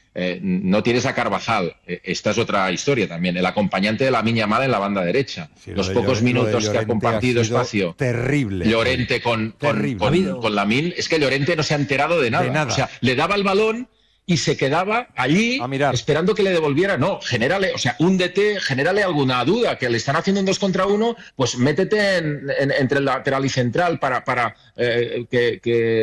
no tienes a Carvajal. Esta es otra historia también. El acompañante de Lamine Yamal en la banda derecha. Sí, los pocos minutos que ha compartido espacio. Terrible. Llorente con Lamine. Es que Llorente no se ha enterado de nada. O sea, le daba el balón y se quedaba allí esperando que le devolviera. No, genérale, o sea, un DT, genérale alguna duda, que le están haciendo un 2 contra 1, pues métete entre el lateral y central para que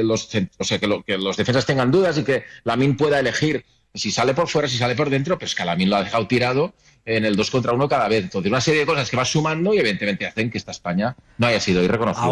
los defensas tengan dudas y que Lamine pueda elegir si sale por fuera, si sale por dentro, pues que Lamine lo ha dejado tirado en el 2 contra 1 cada vez. Entonces, una serie de cosas que vas sumando y evidentemente hacen que esta España no haya sido irreconocible.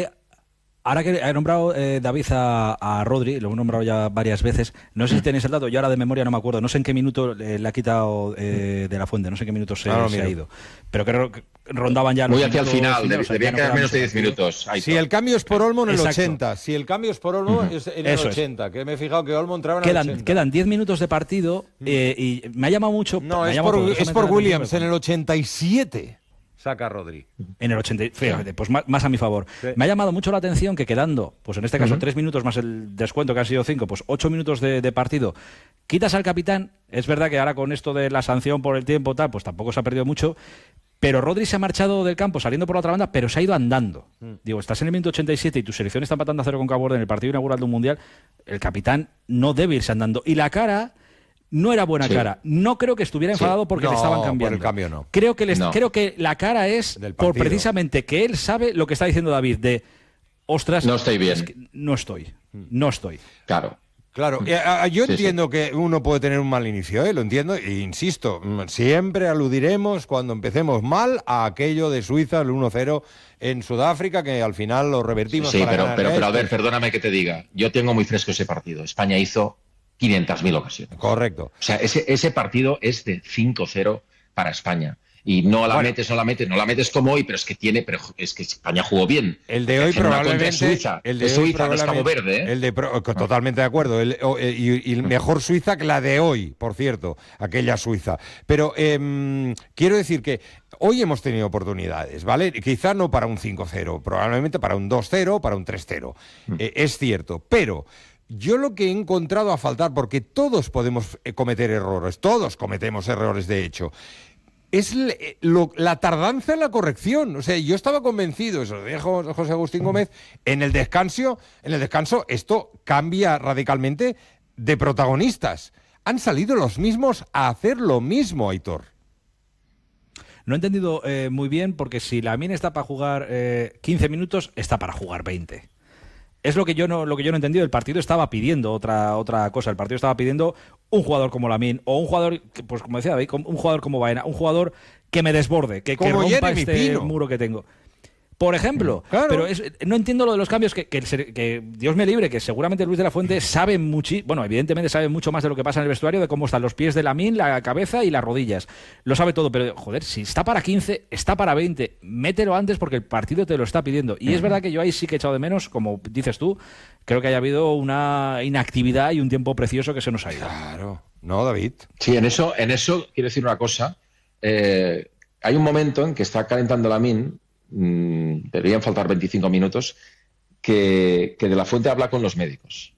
Ahora que he nombrado David a Rodri, lo he nombrado ya varias veces, no sé si tenéis el dato, yo ahora de memoria no me acuerdo, no sé en qué minuto le ha quitado de la Fuente, no sé en qué minuto se ha ido, pero creo que rondaban ya... Muy hacia el final, debía quedar menos de 10 minutos. Si el cambio es por Olmo en el 80, si el cambio es por Olmo es en el 80, que me he fijado que Olmo entraba en el 80. Quedan 10 minutos de partido y me ha llamado mucho... No, es por Williams, en el 87. Saca Rodri. En el 80, fíjate, pues más a mi favor. Sí. Me ha llamado mucho la atención que quedando, pues en este caso 3 minutos más el descuento que han sido 5, pues 8 minutos de partido. Quitas al capitán, es verdad que ahora con esto de la sanción por el tiempo tal, pues tampoco se ha perdido mucho, pero Rodri se ha marchado del campo saliendo por la otra banda, pero se ha ido andando. Digo, estás en el minuto 87 y tu selección está empatando a 0 con Cabo Verde en el partido inaugural de un mundial, el capitán no debe irse andando. Y la cara... no era buena cara. No creo que estuviera enfadado porque le estaban cambiando. Por el cambio no. Creo que la cara es por precisamente que él sabe lo que está diciendo David de ostras, no estoy bien. Es que no estoy. Claro. Yo entiendo que uno puede tener un mal inicio, lo entiendo, e insisto, siempre aludiremos cuando empecemos mal a aquello de Suiza, el 1-0 en Sudáfrica, que al final lo revertimos. Sí, pero Albert, perdóname que te diga, yo tengo muy fresco ese partido. España hizo 500.000 ocasiones. Correcto. O sea, ese partido es de 5-0 para España. Y no la metes como hoy, pero es que España jugó bien. El de hoy probablemente Suiza. El de Suiza no es Cabo Verde, totalmente de acuerdo. Y mejor Suiza que la de hoy, por cierto, aquella Suiza. Pero quiero decir que hoy hemos tenido oportunidades, ¿vale? Quizá no para un 5-0, probablemente para un 2-0, para un 3-0. Es cierto, pero... yo lo que he encontrado a faltar, porque todos podemos cometer errores, todos cometemos errores de hecho, es la tardanza en la corrección. O sea, yo estaba convencido, eso lo dijo José Agustín Gómez, en el descanso esto cambia radicalmente de protagonistas. Han salido los mismos a hacer lo mismo, Aitor. No he entendido muy bien, porque si Lamine está para jugar 15 minutos, está para jugar 20. Es lo que yo no he entendido. El partido estaba pidiendo otra cosa. El partido estaba pidiendo un jugador como Lamine, o un jugador, pues como decía David, un jugador como Baena, un jugador que me desborde, que rompa Jeremy este Pino. Muro que tengo. Por ejemplo, claro. Pero no entiendo lo de los cambios, que Dios me libre, que seguramente Luis de la Fuente sabe evidentemente sabe mucho más de lo que pasa en el vestuario, de cómo están los pies de Lamine, la cabeza y las rodillas. Lo sabe todo, pero joder, si está para 15, está para 20, mételo antes porque el partido te lo está pidiendo. Y es verdad que yo ahí sí que he echado de menos, como dices tú, creo que haya habido una inactividad y un tiempo precioso que se nos ha ido. Claro. ¿No, David? Sí, en eso quiero decir una cosa. Hay un momento en que está calentando Lamine, deberían faltar 25 minutos, que de la Fuente habla con los médicos.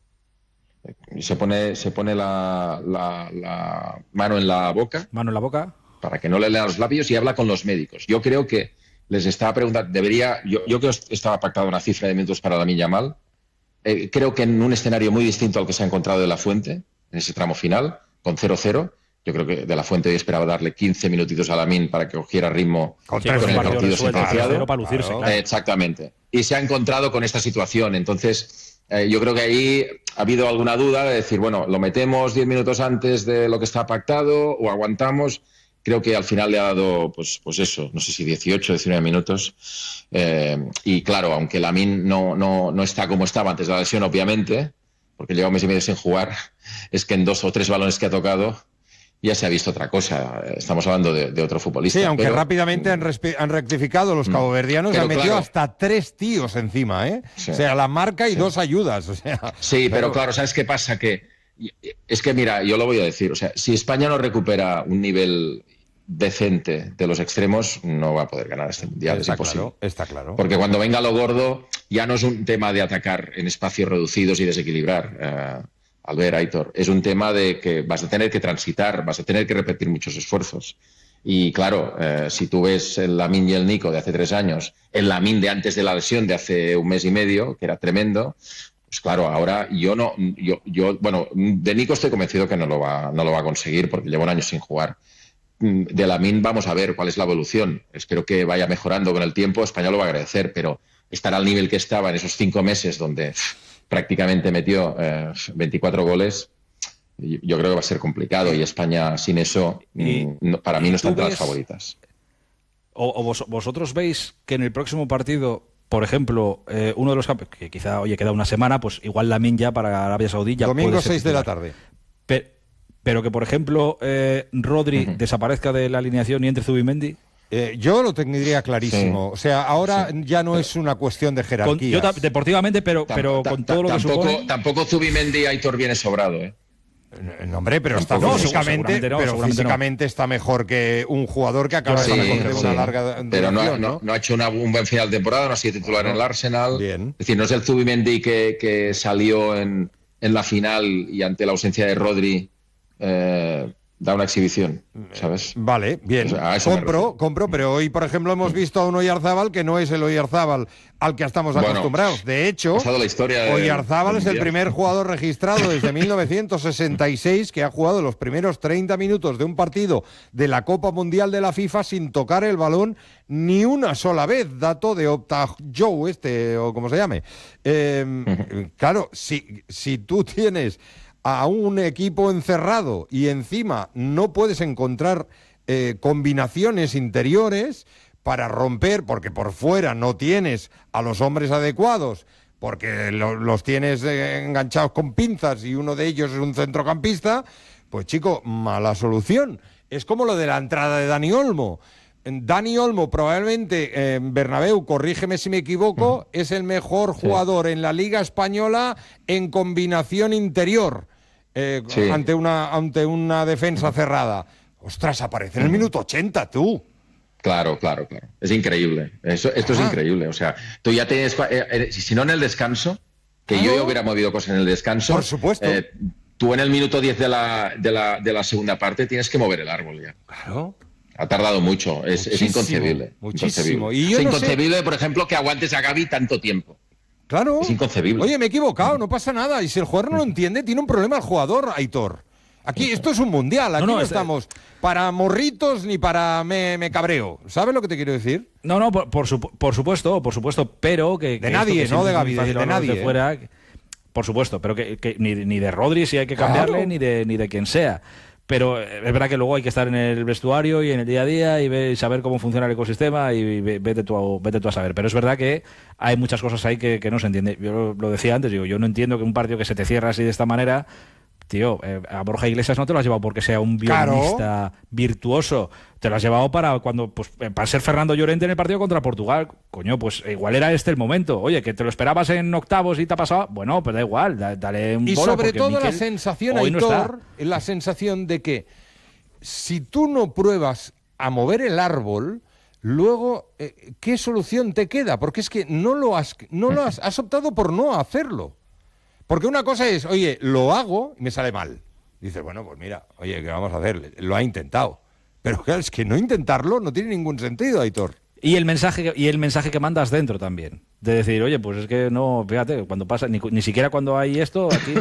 Se pone la mano en la boca. Mano en la boca. Para que no le lean los labios, y habla con los médicos. Yo creo que les estaba preguntando, yo creo que estaba pactada una cifra de minutos para Lamine Yamal. Creo que en un escenario muy distinto al que se ha encontrado de la Fuente, en ese tramo final, con 0-0. Yo creo que de la Fuente hoy esperaba darle 15 minutitos a Lamine para que cogiera ritmo con el partido sentenciado. Claro. Exactamente. Y se ha encontrado con esta situación. Entonces, yo creo que ahí ha habido alguna duda de decir, bueno, ¿lo metemos 10 minutos antes de lo que está pactado o aguantamos? Creo que al final le ha dado, pues eso, no sé si 18, 19 minutos. Y claro, aunque Lamine no está como estaba antes de la lesión, obviamente, porque lleva un mes y medio sin jugar, es que en 2 o 3 balones que ha tocado ya se ha visto otra cosa. Estamos hablando de otro futbolista. Sí, aunque rápidamente han rectificado los caboverdianos y han metido hasta 3 tíos encima, ¿eh? Sí. O sea, la marca y 2 ayudas. O sea, sí, pero claro, ¿sabes qué pasa? Es que, mira, yo lo voy a decir. O sea, si España no recupera un nivel decente de los extremos, no va a poder ganar este mundial. Es imposible. Está claro. Porque cuando venga lo gordo, ya no es un tema de atacar en espacios reducidos y desequilibrar. Albert, Aitor, es un tema de que vas a tener que transitar, vas a tener que repetir muchos esfuerzos. Y claro, si tú ves el Lamine y el Nico de hace 3 años, el Lamine de antes de la lesión de hace 1 mes y medio, que era tremendo, pues claro, ahora bueno, de Nico estoy convencido que no lo va a conseguir porque lleva 1 año sin jugar. De Lamine vamos a ver cuál es la evolución. Espero que vaya mejorando con el tiempo, España lo va a agradecer, pero estar al nivel que estaba en esos 5 meses donde prácticamente metió 24 goles, yo creo que va a ser complicado, y España sin eso, para mí no está entre las favoritas. ¿Vosotros veis que en el próximo partido, por ejemplo, uno de los que quizá, queda una semana, pues igual Lamine ya para Arabia Saudí ya domingo puede ser 6 de la tarde. Pero que, por ejemplo, Rodri desaparezca de la alineación y entre Zubimendi? Yo lo tendría clarísimo. O sea, ahora ya no es una cuestión de jerarquía. Deportivamente, pero con todo lo que supone... Tampoco Zubimendi, Aitor, viene sobrado, ¿eh? No, hombre, pero está físicamente está mejor que un jugador que acaba de una larga duración, pero no ha hecho un buen final de temporada, no ha sido titular en el Arsenal. Bien. Es decir, no es el Zubimendi que salió en la final y ante la ausencia de Rodri da una exhibición, ¿sabes? Vale, bien. O sea, compro, pero hoy, por ejemplo, hemos visto a un Oyarzábal que no es el Oyarzábal al que estamos acostumbrados. De hecho, Oyarzábal es el primer jugador registrado desde 1966 que ha jugado los primeros 30 minutos de un partido de la Copa Mundial de la FIFA sin tocar el balón ni una sola vez. Dato de Opta Joe, o como se llame. Claro, si tú tienes a un equipo encerrado y encima no puedes encontrar combinaciones interiores para romper, porque por fuera no tienes a los hombres adecuados, porque los tienes enganchados con pinzas y uno de ellos es un centrocampista, pues chico, mala solución. Es como lo de la entrada de Dani Olmo. Dani Olmo probablemente, Bernabéu, corrígeme si me equivoco, es el mejor jugador en la Liga Española en combinación interior. Ante una defensa cerrada. Ostras, aparece en el minuto 80, tú. Claro. Es increíble. Esto es increíble. O sea, tú ya tienes... si no en el descanso, que yo hubiera movido cosas en el descanso... Por supuesto. Tú en el minuto 10 de la segunda parte tienes que mover el árbol ya. Claro. Ha tardado mucho. Es inconcebible. Muchísimo. Es inconcebible, por ejemplo, que aguantes a Gavi tanto tiempo. Claro. Es inconcebible. Oye, me he equivocado, no pasa nada. Y si el jugador no lo entiende, tiene un problema el jugador, Aitor. Aquí, esto es un mundial, aquí no estamos para morritos ni para me cabreo. ¿Sabes lo que te quiero decir? No, por supuesto, pero que... De nadie, no de Gavi, de nadie. Fuera, por supuesto, pero que ni de Rodri si hay que cambiarle, ni de quien sea. Pero es verdad que luego hay que estar en el vestuario y en el día a día y saber cómo funciona el ecosistema y vete tú a saber. Pero es verdad que hay muchas cosas ahí que no se entiende. Yo lo decía antes, yo no entiendo que un partido que se te cierra así de esta manera... Tío, a Borja Iglesias no te lo has llevado porque sea un violinista virtuoso. Te lo has llevado para ser Fernando Llorente en el partido contra Portugal. Coño, pues igual era este el momento. Oye, que te lo esperabas en octavos y te ha pasado. Bueno, pues da igual, dale un y bolo. Y sobre todo Miquel, la sensación, Aitor, la sensación de que si tú no pruebas a mover el árbol, luego, ¿qué solución te queda? Porque es que has optado por no hacerlo. Porque una cosa es, oye, lo hago y me sale mal. Dices, bueno, pues mira, oye, ¿qué vamos a hacer? Lo ha intentado. Pero claro, es que no intentarlo no tiene ningún sentido, Aitor. Y el mensaje que mandas dentro también. De decir, oye, pues es que no, fíjate, cuando pasa, ni siquiera cuando hay esto, aquí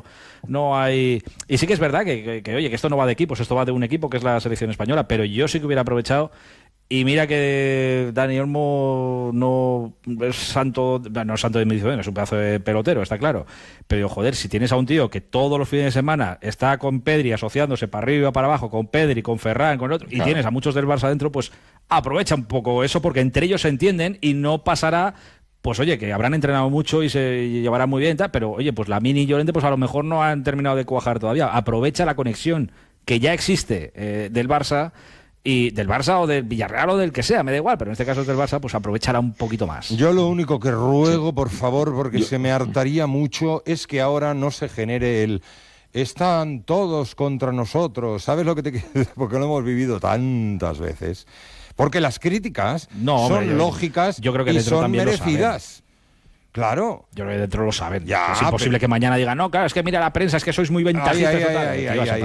no hay... Y sí que es verdad que esto no va de equipos, esto va de un equipo que es la selección española, pero yo sí que hubiera aprovechado. Y mira que Dani Olmo no es santo de mi disciplina, es un pedazo de pelotero, está claro. Pero joder, si tienes a un tío que todos los fines de semana está con Pedri asociándose para arriba y para abajo, con Pedri, con Ferran, con el otro, y tienes a muchos del Barça adentro, pues aprovecha un poco eso porque entre ellos se entienden y no pasará... Pues oye, que habrán entrenado mucho y se llevarán muy bien, pero oye, pues Lamine y Llorente pues a lo mejor no han terminado de cuajar todavía. Aprovecha la conexión que ya existe del Barça y del Barça o del Villarreal o del que sea, me da igual, pero en este caso es del Barça, pues aprovechala un poquito más. Yo lo único que ruego, por favor, porque se me hartaría mucho, es que ahora no se genere el... Están todos contra nosotros, ¿sabes lo que te quiero decir? Porque lo hemos vivido tantas veces. Porque las críticas son lógicas yo creo que y son merecidas. Claro. Yo creo que dentro lo saben. Ya, es imposible que mañana digan, no, claro, es que mira la prensa, es que sois muy ventajistas.